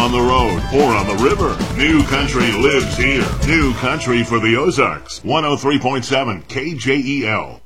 on the road or on the river, New Country lives here. New Country for the Ozarks. 103.7 KJEL.